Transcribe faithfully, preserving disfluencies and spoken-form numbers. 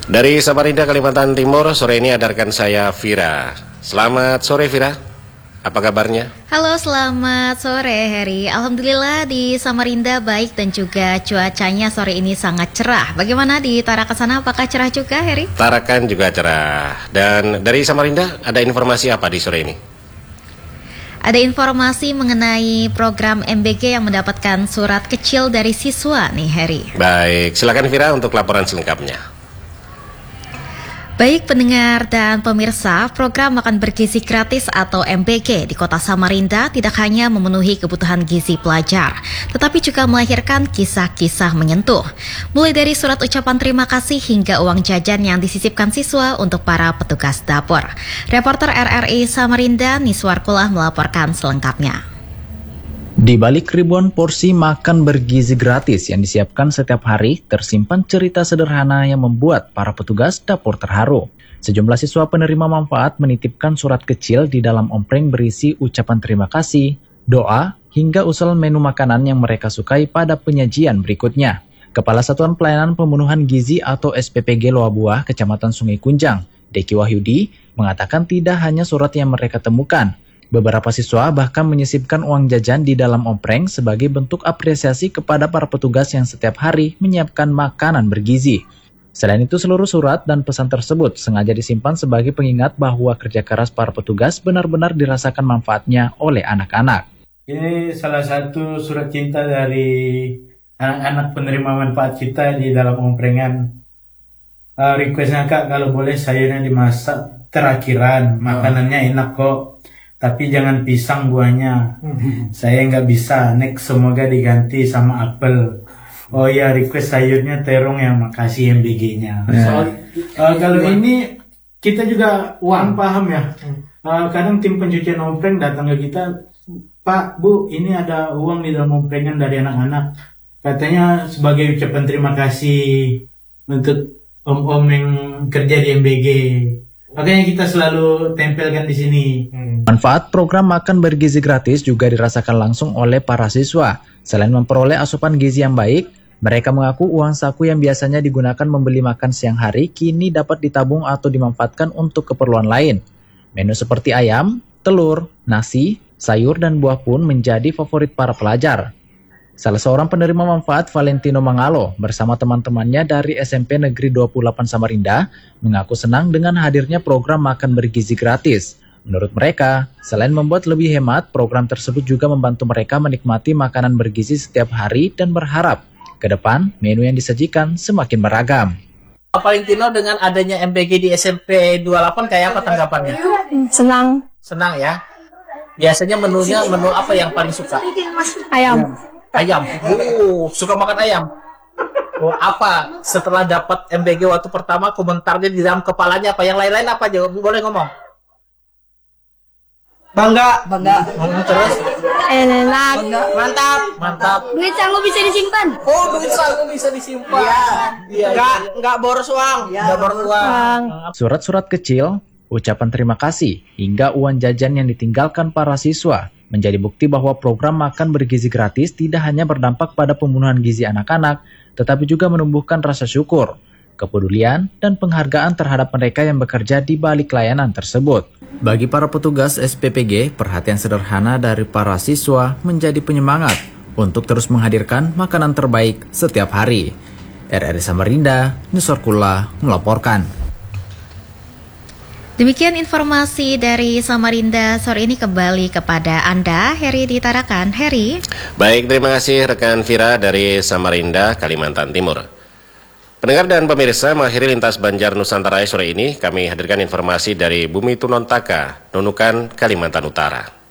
Dari Samarinda, Kalimantan Timur, sore ini ada rekan saya Vira. Selamat sore Vira, apa kabarnya? Halo, selamat sore Heri. Alhamdulillah di Samarinda baik dan juga cuacanya sore ini sangat cerah. Bagaimana di Tarakan sana, apakah cerah juga Heri? Tarakan juga cerah. Dan dari Samarinda ada informasi apa di sore ini? Ada informasi mengenai program M B G yang mendapatkan surat kecil dari siswa nih Heri. Baik, silakan Vira untuk laporan selengkapnya. Baik pendengar dan pemirsa, program makan bergizi gratis atau M B G di kota Samarinda tidak hanya memenuhi kebutuhan gizi pelajar, tetapi juga melahirkan kisah-kisah menyentuh. Mulai dari surat ucapan terima kasih hingga uang jajan yang disisipkan siswa untuk para petugas dapur. Reporter R R I Samarinda, Niswar Kulah melaporkan selengkapnya. Di balik ribuan porsi makan bergizi gratis yang disiapkan setiap hari, tersimpan cerita sederhana yang membuat para petugas dapur terharu. Sejumlah siswa penerima manfaat menitipkan surat kecil di dalam ompreng berisi ucapan terima kasih, doa, hingga usul menu makanan yang mereka sukai pada penyajian berikutnya. Kepala Satuan Pelayanan Pemenuhan Gizi atau S P P G Loabuah, Kecamatan Sungai Kunjang, Deki Wahyudi, mengatakan tidak hanya surat yang mereka temukan. Beberapa siswa bahkan menyisipkan uang jajan di dalam ompreng sebagai bentuk apresiasi kepada para petugas yang setiap hari menyiapkan makanan bergizi. Selain itu, seluruh surat dan pesan tersebut sengaja disimpan sebagai pengingat bahwa kerja keras para petugas benar-benar dirasakan manfaatnya oleh anak-anak. Ini salah satu surat cinta dari anak-anak penerima manfaat kita di dalam omprengan. Uh, requestnya Kak, kalau boleh sayurnya dimasak terakhiran, makanannya enak kok. Tapi jangan pisang buahnya, saya nggak bisa. Next semoga diganti sama apel. Oh ya, request sayurnya terong ya, makasih M B G-nya. Yeah. So, uh, kalau ini kita juga uang paham ya. Uh, kadang tim pencucian ompreng datang ke kita, Pak, Bu, ini ada uang di dalam omprengan dari anak-anak. Katanya sebagai ucapan terima kasih untuk om-om yang kerja di M B G. Makanya kita selalu tempelkan di sini. Manfaat program makan bergizi gratis juga dirasakan langsung oleh para siswa. Selain memperoleh asupan gizi yang baik, mereka mengaku uang saku yang biasanya digunakan membeli makan siang hari kini dapat ditabung atau dimanfaatkan untuk keperluan lain. Menu seperti ayam, telur, nasi, sayur, dan buah pun menjadi favorit para pelajar. Salah seorang penerima manfaat, Valentino Mangalo, bersama teman-temannya dari S M P Negeri dua puluh delapan Samarinda, mengaku senang dengan hadirnya program makan bergizi gratis. Menurut mereka, selain membuat lebih hemat, program tersebut juga membantu mereka menikmati makanan bergizi setiap hari dan berharap ke depan menu yang disajikan semakin beragam. Valentino, dengan adanya M B G di S M P dua puluh delapan kayak apa tanggapannya? Senang. Senang ya. Biasanya menunya menu apa yang paling suka? Ayam. Ayam. Oh, suka makan ayam. Oh, apa setelah dapat M B G waktu pertama komentarnya di dalam kepalanya apa? Yang lain-lain apa aja? Boleh ngomong? Bangga, bangga. Hmm, terus? Enak. Mantap, mantap. Duit sanggup bisa disimpan. Oh, duit sanggup bisa disimpan. Iya. Iya. Enggak, enggak boros uang. Enggak boros uang. Surat-surat kecil, ucapan terima kasih, hingga uang jajan yang ditinggalkan para siswa menjadi bukti bahwa program makan bergizi gratis tidak hanya berdampak pada pemenuhan gizi anak-anak, tetapi juga menumbuhkan rasa syukur, kepedulian, dan penghargaan terhadap mereka yang bekerja di balik layanan tersebut. Bagi para petugas S P P G, perhatian sederhana dari para siswa menjadi penyemangat untuk terus menghadirkan makanan terbaik setiap hari. R R I Samarinda, Niswar Kulah melaporkan. Demikian informasi dari Samarinda sore ini, kembali kepada Anda, Heri di Tarakan. Heri. Baik, terima kasih rekan Vira dari Samarinda, Kalimantan Timur. Pendengar dan pemirsa, mengakhiri Lintas Banjar Nusantara sore ini, kami hadirkan informasi dari Bumi Tunontaka, Nunukan, Kalimantan Utara.